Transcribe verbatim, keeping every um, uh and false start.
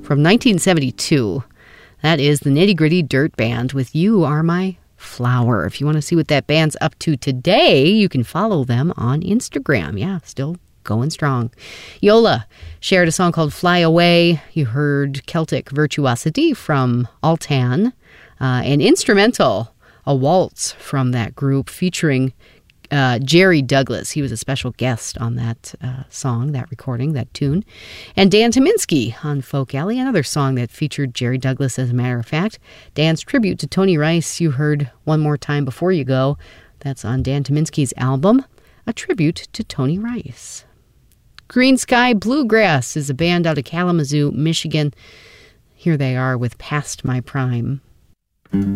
from nineteen seventy-two. That is the Nitty Gritty Dirt Band with You Are My Flower. If you want to see what that band's up to today, you can follow them on Instagram. Yeah, still going strong. Yola shared a song called Fly Away. You heard Celtic Virtuosity from Altan. Uh, and Instrumental, a waltz from that group featuring uh, Jerry Douglas. He was a special guest on that uh, song, that recording, that tune. And Dan Tyminski on Folk Alley, another song that featured Jerry Douglas, as a matter of fact. Dan's tribute to Tony Rice, you heard One More Time Before You Go. That's on Dan Tyminski's album, a tribute to Tony Rice. Green Sky Bluegrass is a band out of Kalamazoo, Michigan. Here they are with Past My Prime.